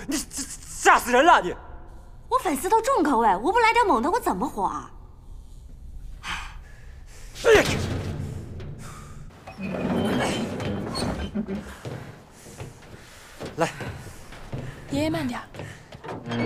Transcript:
你吓死人了你！ 我粉丝都重口味，我不来点猛的，我怎么火啊？ 来， 爷爷慢点。